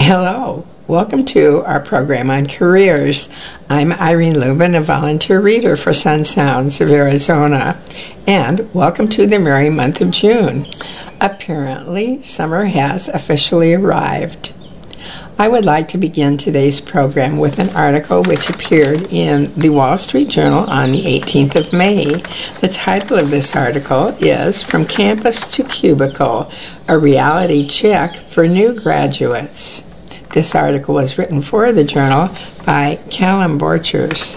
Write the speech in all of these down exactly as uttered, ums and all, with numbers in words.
Hello, welcome to our program on careers. I'm Irene Lubin, a volunteer reader for Sun Sounds of Arizona, and welcome to the merry month of June. Apparently, summer has officially arrived. I would like to begin today's program with an article which appeared in the Wall Street Journal on the eighteenth of May. The title of this article is From Campus to Cubicle, a reality check for new graduates. This article was written for the journal by Callum Borchers.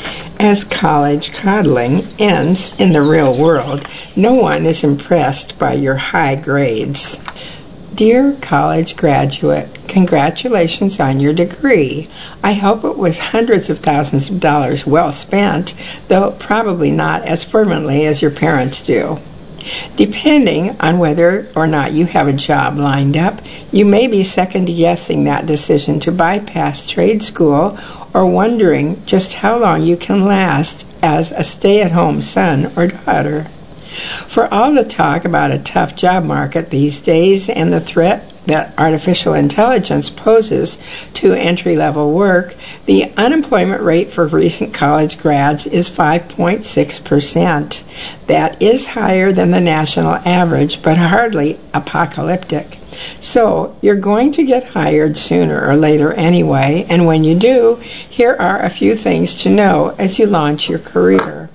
As college coddling ends in the real world, no one is impressed by your high grades. Dear college graduate, congratulations on your degree. I hope it was hundreds of thousands of dollars well spent, though probably not as fervently as your parents do. Depending on whether or not you have a job lined up, you may be second-guessing that decision to bypass trade school or wondering just how long you can last as a stay-at-home son or daughter. For all the talk about a tough job market these days and the threat that artificial intelligence poses to entry-level work, the unemployment rate for recent college grads is five point six percent. That is higher than the national average, but hardly apocalyptic. So you're going to get hired sooner or later anyway, and when you do, here are a few things to know as you launch your career.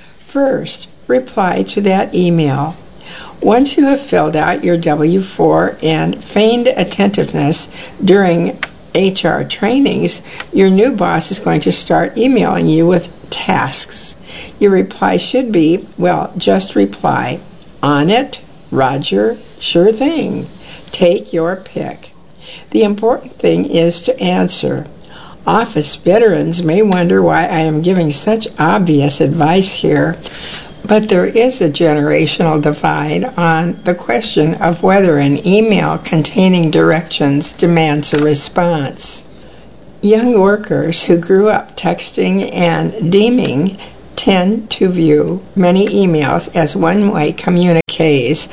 First, reply to that email. Once you have filled out your W four and feigned attentiveness during H R trainings, your new boss is going to start emailing you with tasks. Your reply should be, well, just reply. On it, Roger, sure thing. Take your pick. The important thing is to answer. Office veterans may wonder why I am giving such obvious advice here, but there is a generational divide on the question of whether an email containing directions demands a response. Young workers who grew up texting and deeming tend to view many emails as one-way communiques,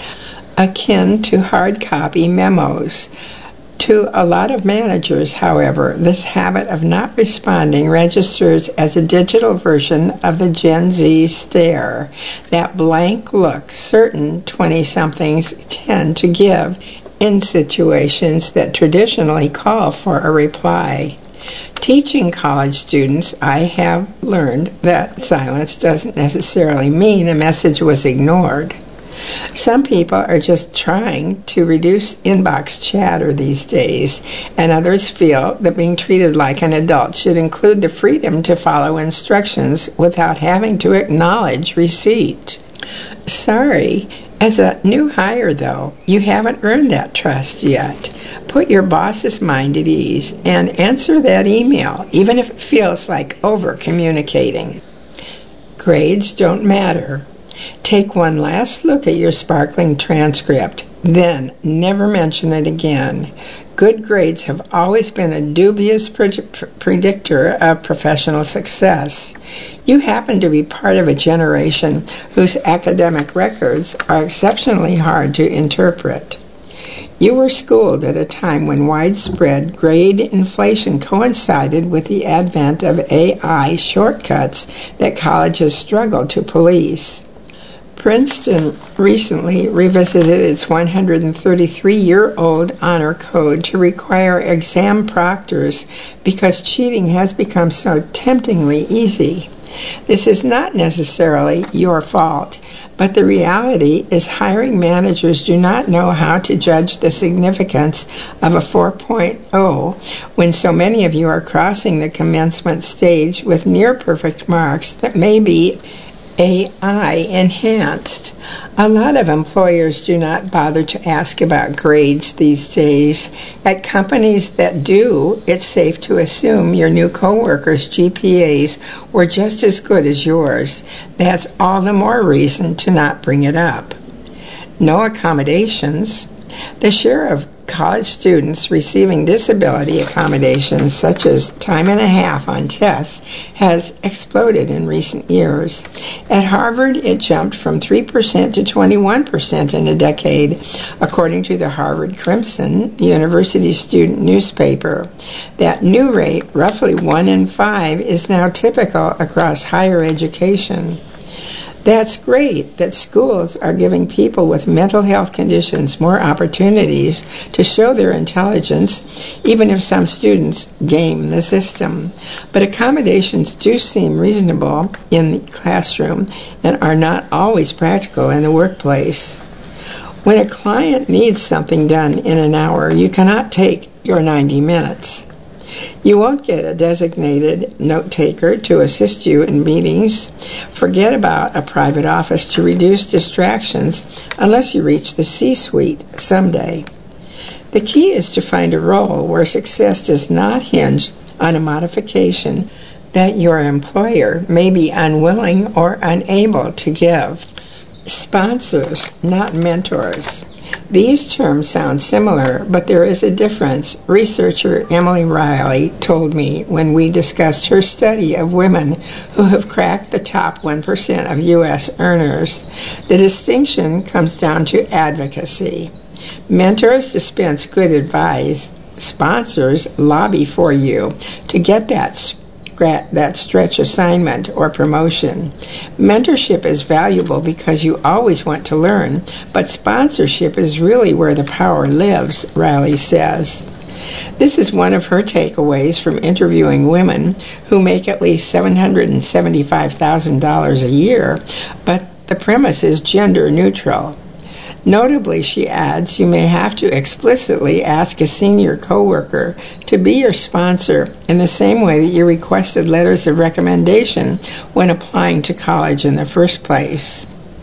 akin to hard copy memos. To a lot of managers, however, this habit of not responding registers as a digital version of the Gen Z stare, that blank look certain twenty-somethings tend to give in situations that traditionally call for a reply. Teaching college students, I have learned that silence doesn't necessarily mean a message was ignored. Some people are just trying to reduce inbox chatter these days, and others feel that being treated like an adult should include the freedom to follow instructions without having to acknowledge receipt. Sorry, as a new hire, though, you haven't earned that trust yet. Put your boss's mind at ease and answer that email, even if it feels like over-communicating. Grades don't matter. Take one last look at your sparkling transcript, then never mention it again. Good grades have always been a dubious pre- predictor of professional success. You happen to be part of a generation whose academic records are exceptionally hard to interpret. You were schooled at a time when widespread grade inflation coincided with the advent of A I shortcuts that colleges struggled to police. Princeton recently revisited its one hundred thirty-three-year-old honor code to require exam proctors because cheating has become so temptingly easy. This is not necessarily your fault, but the reality is hiring managers do not know how to judge the significance of a four point oh when so many of you are crossing the commencement stage with near-perfect marks that may be A I enhanced. A lot of employers do not bother to ask about grades these days. At companies that do, it's safe to assume your new coworkers' G P As were just as good as yours. That's all the more reason to not bring it up. No accommodations. The share of college students receiving disability accommodations such as time and a half on tests has exploded in recent years. At Harvard, it jumped from three percent to twenty-one percent in a decade, according to the Harvard Crimson, the university's student newspaper. That new rate, roughly one in five, is now typical across higher education. That's great that schools are giving people with mental health conditions more opportunities to show their intelligence, even if some students game the system. But accommodations do seem reasonable in the classroom and are not always practical in the workplace. When a client needs something done in an hour, you cannot take your ninety minutes. You won't get a designated note-taker to assist you in meetings. Forget about a private office to reduce distractions unless you reach the C-suite someday. The key is to find a role where success does not hinge on a modification that your employer may be unwilling or unable to give. Sponsors, not mentors. These terms sound similar, but there is a difference. Researcher Emily Riley told me when we discussed her study of women who have cracked the top one percent of U S earners. The distinction comes down to advocacy. Mentors dispense good advice. Sponsors lobby for you to get that that stretch assignment or promotion. Mentorship is valuable because you always want to learn, but sponsorship is really where the power lives, Riley says. This is one of her takeaways from interviewing women who make at least seven hundred seventy-five thousand dollars a year, but the premise is gender neutral. Notably, she adds, you may have to explicitly ask a senior coworker to be your sponsor in the same way that you requested letters of recommendation when applying to college in the first place.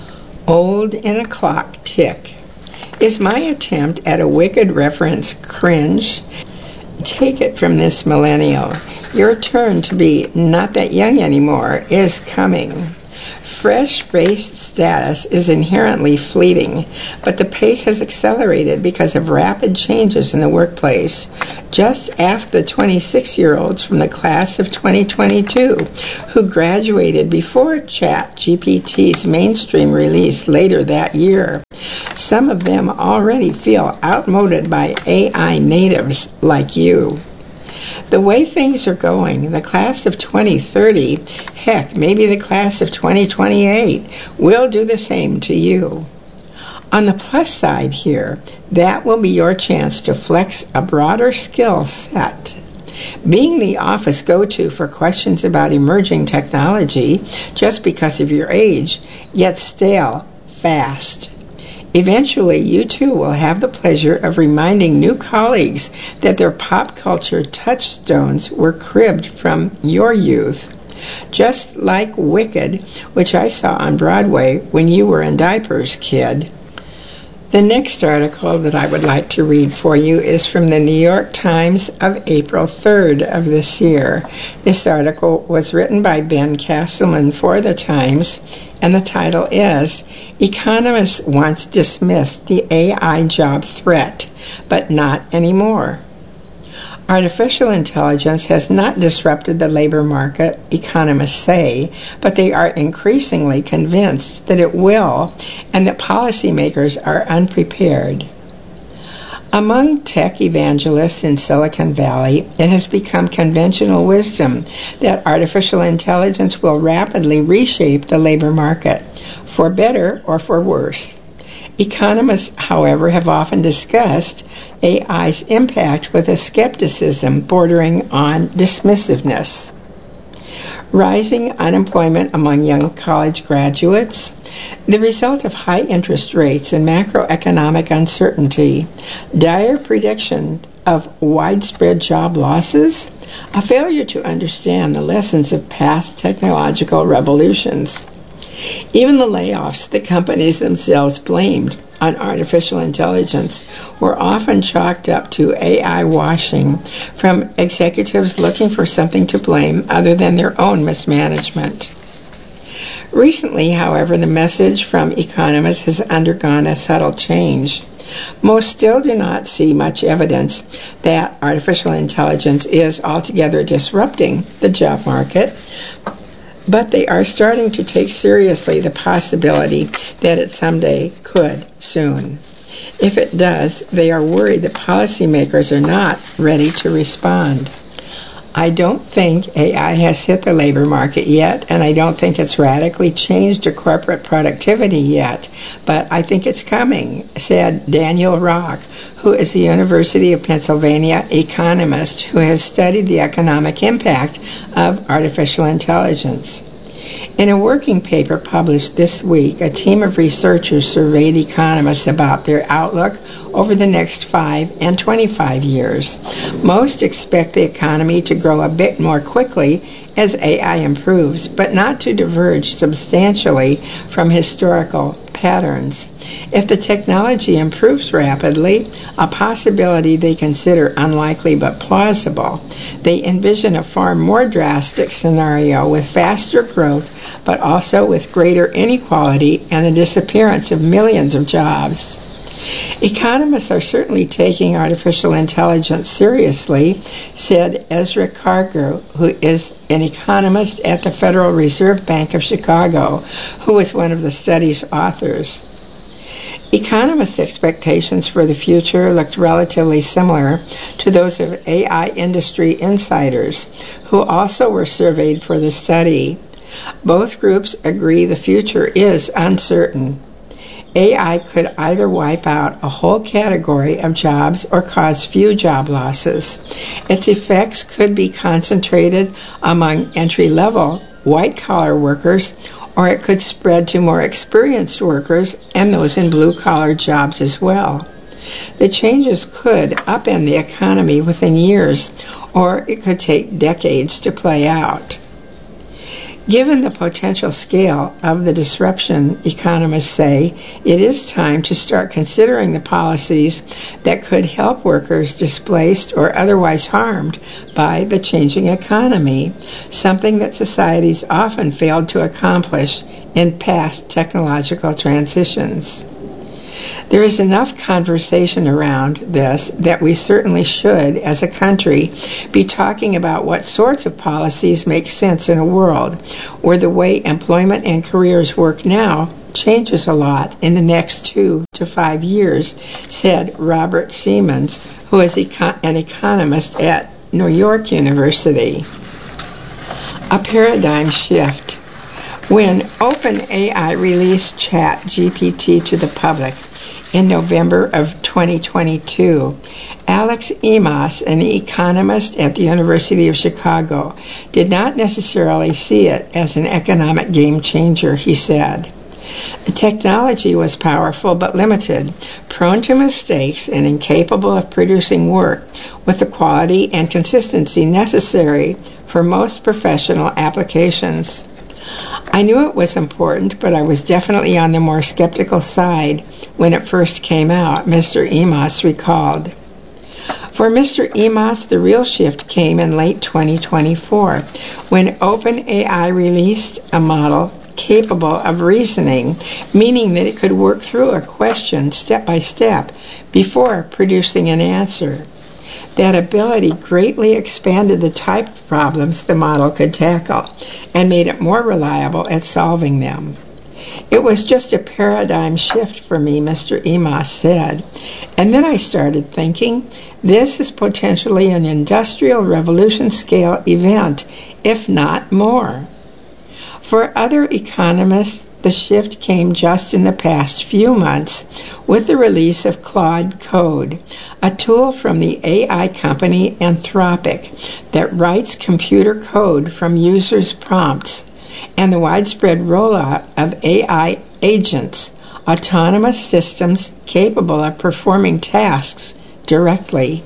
Old in a clock tick. Is my attempt at a wicked reference cringe? Take it from this millennial. Your turn to be not that young anymore is coming. Fresh-faced status is inherently fleeting, but the pace has accelerated because of rapid changes in the workplace. Just ask the twenty-six-year-olds from the class of twenty twenty-two who graduated before ChatGPT's mainstream release later that year. Some of them already feel outmoded by A I natives like you. The way things are going, the class of twenty thirty, heck, maybe the class of twenty twenty-eight, will do the same to you. On the plus side here, that will be your chance to flex a broader skill set. Being the office go-to for questions about emerging technology just because of your age, yet stale, fast. Eventually, you too will have the pleasure of reminding new colleagues that their pop culture touchstones were cribbed from your youth. Just like Wicked, which I saw on Broadway when you were in diapers, kid. The next article that I would like to read for you is from the New York Times of April third of this year. This article was written by Ben Castleman for the Times, and the title is, Economists Once Dismissed the A I Job Threat, but Not Anymore. Artificial intelligence has not disrupted the labor market, economists say, but they are increasingly convinced that it will, and that policymakers are unprepared. Among tech evangelists in Silicon Valley, it has become conventional wisdom that artificial intelligence will rapidly reshape the labor market, for better or for worse. Economists, however, have often discussed A I's impact with a skepticism bordering on dismissiveness. Rising unemployment among young college graduates, the result of high interest rates and macroeconomic uncertainty, dire prediction of widespread job losses, a failure to understand the lessons of past technological revolutions. Even the layoffs that companies themselves blamed on artificial intelligence were often chalked up to A I washing from executives looking for something to blame other than their own mismanagement. Recently, however, the message from economists has undergone a subtle change. Most still do not see much evidence that artificial intelligence is altogether disrupting the job market, but they are starting to take seriously the possibility that it someday could soon. If it does, they are worried that policymakers are not ready to respond. I don't think A I has hit the labor market yet, and I don't think it's radically changed to corporate productivity yet, but I think it's coming, said Daniel Rock, who is a University of Pennsylvania economist who has studied the economic impact of artificial intelligence. In a working paper published this week, a team of researchers surveyed economists about their outlook over the next five and twenty-five years. Most expect the economy to grow a bit more quickly as A I improves, but not to diverge substantially from historical patterns. If the technology improves rapidly, a possibility they consider unlikely but plausible, they envision a far more drastic scenario with faster growth, but also with greater inequality and the disappearance of millions of jobs. Economists are certainly taking artificial intelligence seriously, said Ezra Karger, who is an economist at the Federal Reserve Bank of Chicago, who was one of the study's authors. Economists' expectations for the future looked relatively similar to those of A I industry insiders, who also were surveyed for the study. Both groups agree the future is uncertain. A I could either wipe out a whole category of jobs or cause few job losses. Its effects could be concentrated among entry-level, white-collar workers, or it could spread to more experienced workers and those in blue-collar jobs as well. The changes could upend the economy within years, or it could take decades to play out. Given the potential scale of the disruption, economists say, it is time to start considering the policies that could help workers displaced or otherwise harmed by the changing economy, something that societies often failed to accomplish in past technological transitions. There is enough conversation around this that we certainly should, as a country, be talking about what sorts of policies make sense in a world where the way employment and careers work now changes a lot in the next two to five years, said Robert Siemens, who is an economist at New York University. A paradigm shift. When OpenAI released ChatGPT to the public in November of twenty twenty-two, Alex Emaus, an economist at the University of Chicago, did not necessarily see it as an economic game changer, he said. The technology was powerful but limited, prone to mistakes, and incapable of producing work with the quality and consistency necessary for most professional applications. I knew it was important, but I was definitely on the more skeptical side when it first came out, Mister Emaus recalled. For Mister Emaus, the real shift came in late twenty twenty-four, when OpenAI released a model capable of reasoning, meaning that it could work through a question step by step before producing an answer. That ability greatly expanded the type of problems the model could tackle and made it more reliable at solving them. It was just a paradigm shift for me, Mister Emaus said. And then I started thinking, this is potentially an industrial revolution scale event, if not more. For other economists, the shift came just in the past few months with the release of Claude Code, a tool from the A I company Anthropic that writes computer code from users' prompts, and the widespread rollout of A I agents, autonomous systems capable of performing tasks directly.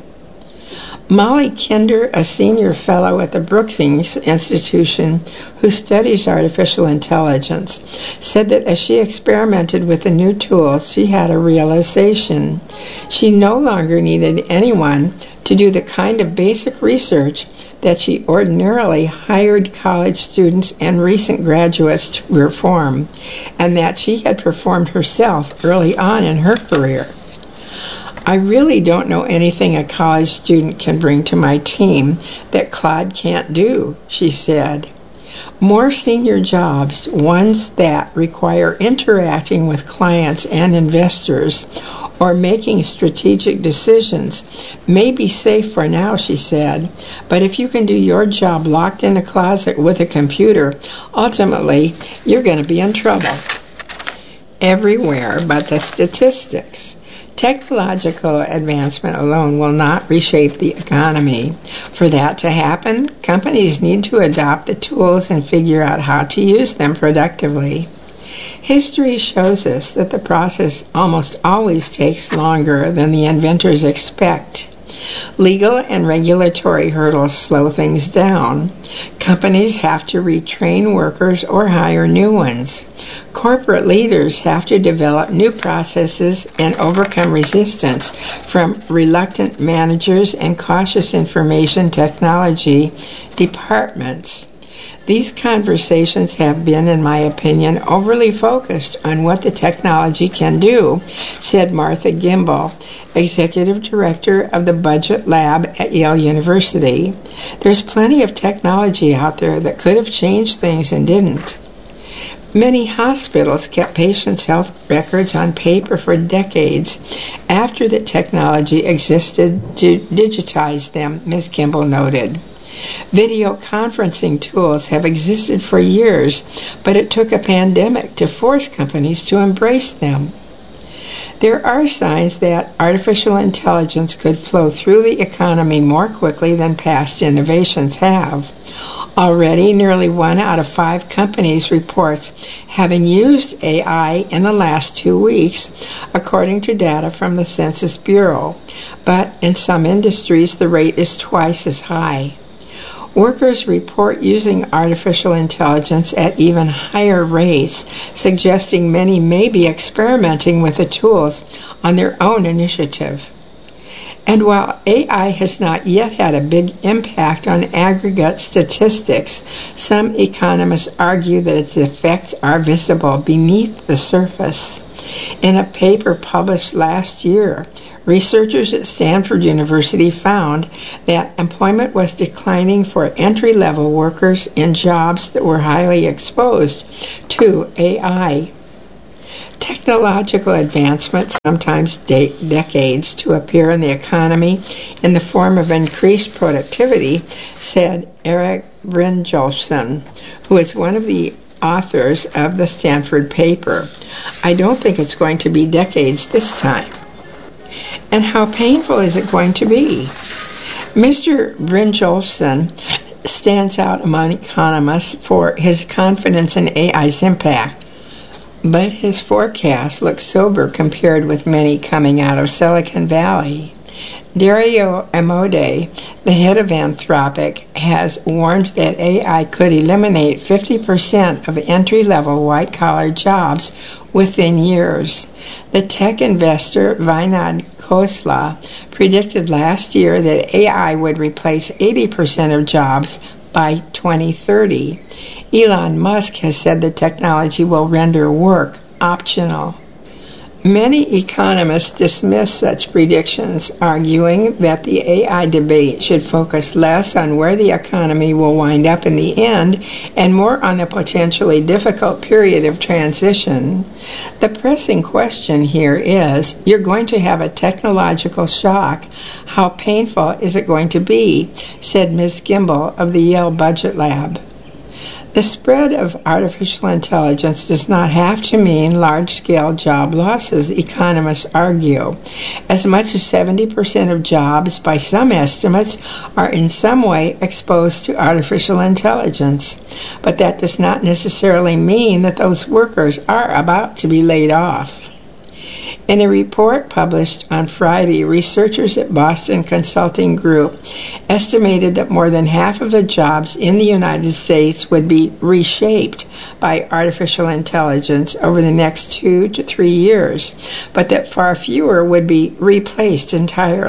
Molly Kinder, a senior fellow at the Brookings Institution who studies artificial intelligence, said that as she experimented with the new tools, she had a realization. She no longer needed anyone to do the kind of basic research that she ordinarily hired college students and recent graduates to perform, and that she had performed herself early on in her career. I really don't know anything a college student can bring to my team that Claude can't do, she said. More senior jobs, ones that require interacting with clients and investors or making strategic decisions, may be safe for now, she said, but if you can do your job locked in a closet with a computer, ultimately you're going to be in trouble. Everywhere but the statistics. Technological advancement alone will not reshape the economy. For that to happen, companies need to adopt the tools and figure out how to use them productively. History shows us that the process almost always takes longer than the inventors expect. Legal and regulatory hurdles slow things down. Companies have to retrain workers or hire new ones. Corporate leaders have to develop new processes and overcome resistance from reluctant managers and cautious information technology departments. These conversations have been, in my opinion, overly focused on what the technology can do, said Martha Gimbel, Executive Director of the Budget Lab at Yale University. There's plenty of technology out there that could have changed things and didn't. Many hospitals kept patients' health records on paper for decades after the technology existed to digitize them, Miz Gimbel noted. Video conferencing tools have existed for years, but it took a pandemic to force companies to embrace them. There are signs that artificial intelligence could flow through the economy more quickly than past innovations have. Already, nearly one out of five companies reports having used A I in the last two weeks, according to data from the Census Bureau. But in some industries, the rate is twice as high. Workers report using artificial intelligence at even higher rates, suggesting many may be experimenting with the tools on their own initiative. And while A I has not yet had a big impact on aggregate statistics, some economists argue that its effects are visible beneath the surface. In a paper published last year, researchers at Stanford University found that employment was declining for entry-level workers in jobs that were highly exposed to A I. Technological advancement sometimes take decades to appear in the economy in the form of increased productivity, said Eric Brynjolfsson, who is one of the authors of the Stanford paper. I don't think it's going to be decades this time. And how painful is it going to be? Mister Brynjolfsson stands out among economists for his confidence in A I's impact, but his forecast looks sober compared with many coming out of Silicon Valley. Dario Amodei, the head of Anthropic, has warned that A I could eliminate fifty percent of entry-level white-collar jobs within years. The tech investor Vinod Khosla predicted last year that A I would replace eighty percent of jobs by twenty thirty. Elon Musk has said the technology will render work optional. Many economists dismiss such predictions, arguing that the A I debate should focus less on where the economy will wind up in the end and more on the potentially difficult period of transition. The pressing question here is, you're going to have a technological shock. How painful is it going to be? Said Miz Gimbel of the Yale Budget Lab. The spread of artificial intelligence does not have to mean large-scale job losses, economists argue. As much as seventy percent of jobs, by some estimates, are in some way exposed to artificial intelligence. But that does not necessarily mean that those workers are about to be laid off. In a report published on Friday, researchers at Boston Consulting Group estimated that more than half of the jobs in the United States would be reshaped by artificial intelligence over the next two to three years, but that far fewer would be replaced entirely.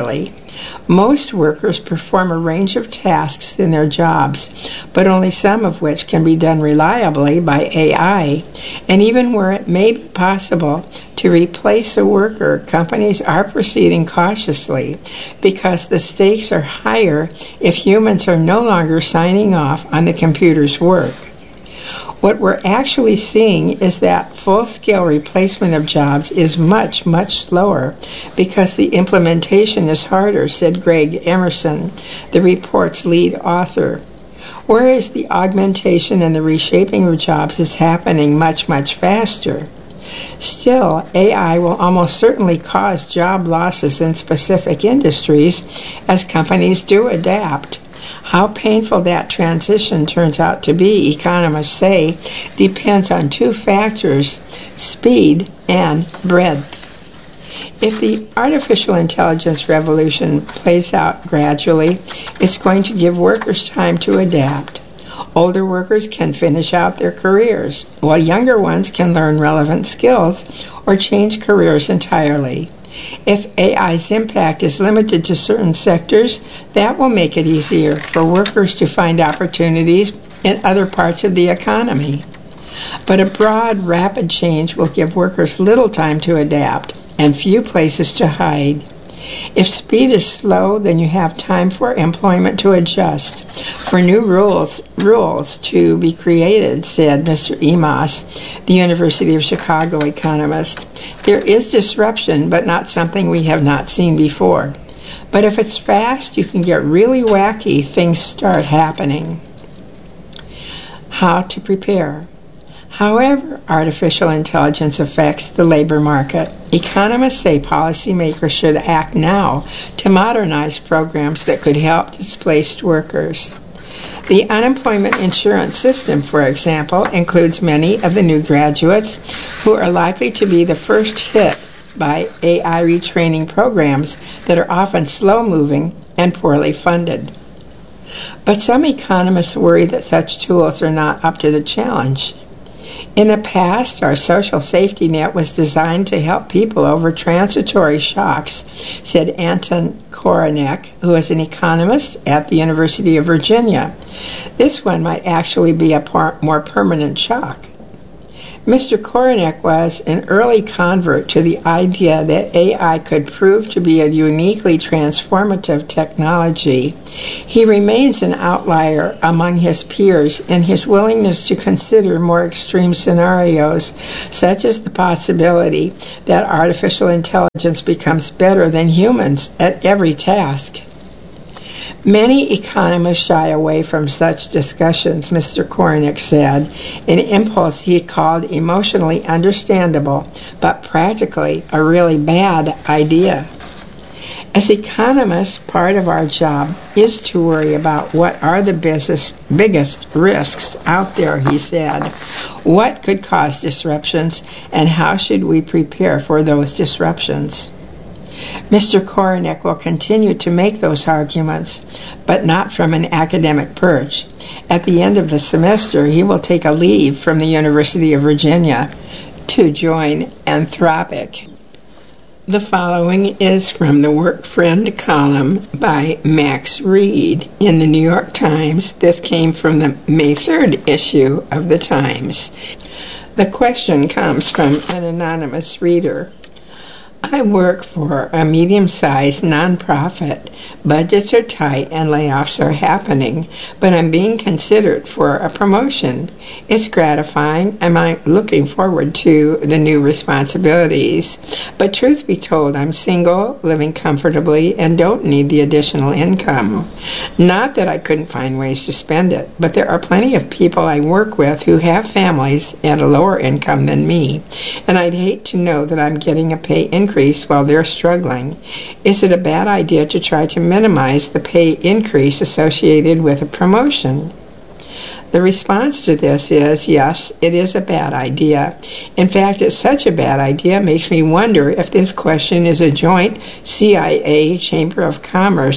Most workers perform a range of tasks in their jobs, but only some of which can be done reliably by A I. And even where it may be possible to replace a worker, companies are proceeding cautiously because the stakes are higher if humans are no longer signing off on the computer's work. What we're actually seeing is that full-scale replacement of jobs is much, much slower because the implementation is harder, said Greg Emerson, the report's lead author. Whereas the augmentation and the reshaping of jobs is happening much, much faster. Still, A I will almost certainly cause job losses in specific industries as companies do adapt. How painful that transition turns out to be, economists say, depends on two factors, speed and breadth. If the artificial intelligence revolution plays out gradually, it's going to give workers time to adapt. Older workers can finish out their careers, while younger ones can learn relevant skills or change careers entirely. If A I's impact is limited to certain sectors, that will make it easier for workers to find opportunities in other parts of the economy. But a broad, rapid change will give workers little time to adapt and few places to hide. If speed is slow, then you have time for employment to adjust, for new rules rules to be created, said Mister Emos, the University of Chicago economist. There is disruption, but not something we have not seen before. But if it's fast, you can get really wacky. Things start happening. How to prepare. However artificial intelligence affects the labor market, economists say policymakers should act now to modernize programs that could help displaced workers. The unemployment insurance system, for example, includes many of the new graduates who are likely to be the first hit by A I retraining programs that are often slow-moving and poorly funded. But some economists worry that such tools are not up to the challenge. In the past, our social safety net was designed to help people over transitory shocks, said Anton Koronek, who is an economist at the University of Virginia. This one might actually be a par- more permanent shock. Mister Koronek was an early convert to the idea that A I could prove to be a uniquely transformative technology. He remains an outlier among his peers in his willingness to consider more extreme scenarios, such as the possibility that artificial intelligence becomes better than humans at every task. Many economists shy away from such discussions, Mister Koronek said, an impulse he called emotionally understandable, but practically a really bad idea. As economists, part of our job is to worry about what are the business, biggest risks out there, he said. What could cause disruptions, and how should we prepare for those disruptions? Mister Koronek will continue to make those arguments, but not from an academic perch. At the end of the semester, he will take a leave from the University of Virginia to join Anthropic. The following is from the Work Friend column by Max Reed in the New York Times. This came from the May third issue of the Times. The question comes from an anonymous reader. I work for a medium-sized nonprofit. Budgets are tight and layoffs are happening, but I'm being considered for a promotion. It's gratifying and I'm looking forward to the new responsibilities. But truth be told, I'm single, living comfortably, and don't need the additional income. Not that I couldn't find ways to spend it, but there are plenty of people I work with who have families at a lower income than me, and I'd hate to know that I'm getting a pay increase while they're struggling. Is it a bad idea to try to minimize the pay increase associated with a promotion? The response to this is, yes, it is a bad idea. In fact, it's such a bad idea, it makes me wonder if this question is a joint C I A Chamber of Commerce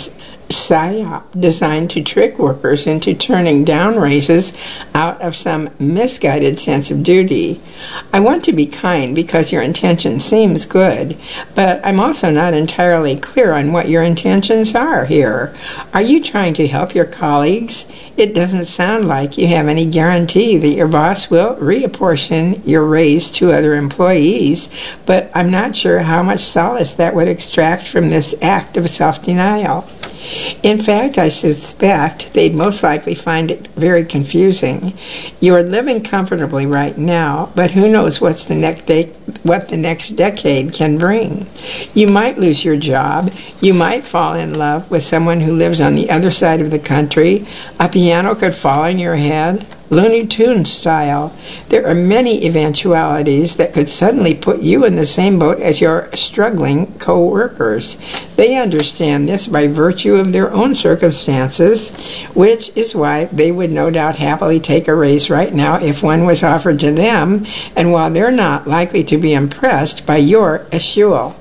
psyop designed to trick workers into turning down raises out of some misguided sense of duty. I want to be kind because your intention seems good, but I'm also not entirely clear on what your intentions are here. Are you trying to help your colleagues? It doesn't sound like you have any guarantee that your boss will reapportion your raise to other employees, but I'm not sure how much solace that would extract from this act of self-denial. In fact, I suspect they'd most likely find it very confusing. You are living comfortably right now, but who knows what's the next de- what the next decade can bring. You might lose your job. You might fall in love with someone who lives on the other side of the country. A piano could fall on your head, Looney Tunes style. There are many eventualities that could suddenly put you in the same boat as your struggling co-workers. They understand this by virtue of their own circumstances, which is why they would no doubt happily take a raise right now if one was offered to them, and while they're not likely to be impressed by your eschewal.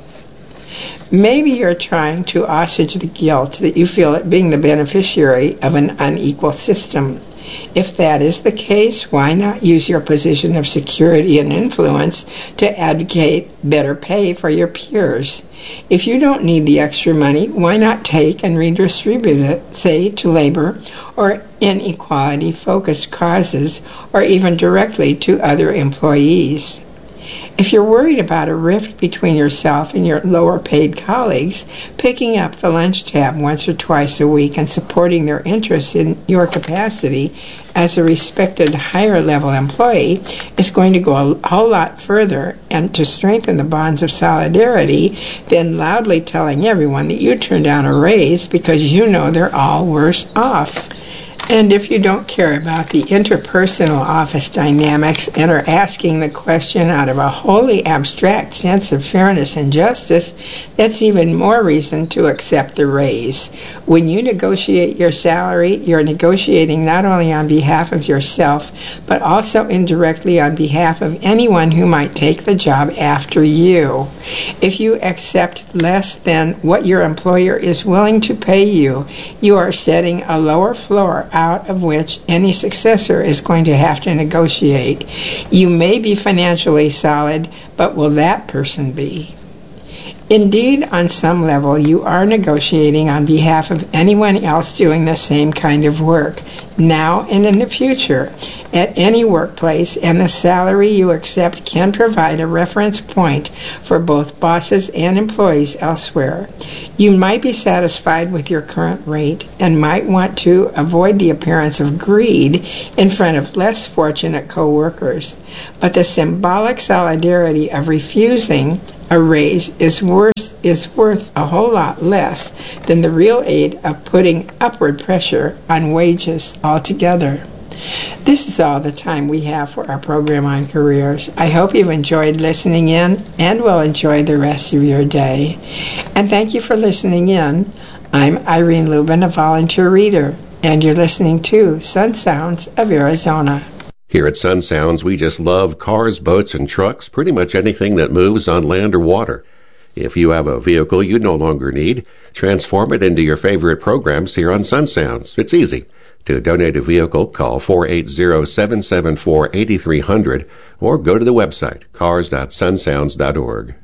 Maybe you're trying to assuage the guilt that you feel at being the beneficiary of an unequal system. If that is the case, why not use your position of security and influence to advocate better pay for your peers? If you don't need the extra money, why not take and redistribute it, say, to labor or inequality-focused causes, or even directly to other employees? If you're worried about a rift between yourself and your lower-paid colleagues, picking up the lunch tab once or twice a week and supporting their interests in your capacity as a respected higher-level employee is going to go a whole lot further and to strengthen the bonds of solidarity than loudly telling everyone that you turned down a raise because you know they're all worse off. And if you don't care about the interpersonal office dynamics and are asking the question out of a wholly abstract sense of fairness and justice, that's even more reason to accept the raise. When you negotiate your salary, you're negotiating not only on behalf of yourself, but also indirectly on behalf of anyone who might take the job after you. If you accept less than what your employer is willing to pay you, you are setting a lower floor out of which any successor is going to have to negotiate. You may be financially solid, but will that person be? Indeed, on some level, you are negotiating on behalf of anyone else doing the same kind of work, now and in the future, at any workplace, and the salary you accept can provide a reference point for both bosses and employees elsewhere. You might be satisfied with your current rate and might want to avoid the appearance of greed in front of less fortunate co-workers, but the symbolic solidarity of refusing a raise is worth is worth a whole lot less than the real aid of putting upward pressure on wages altogether. This is all the time we have for our program on careers. I hope you've enjoyed listening in and will enjoy the rest of your day. And thank you for listening in. I'm Irene Lubin, a volunteer reader, and you're listening to Sun Sounds of Arizona. Here at Sun Sounds, we just love cars, boats, and trucks, pretty much anything that moves on land or water. If you have a vehicle you no longer need, transform it into your favorite programs here on Sun Sounds. It's easy. To donate a vehicle, call four eight zero, seven seven four, eight three zero zero or go to the website cars dot sun sounds dot org.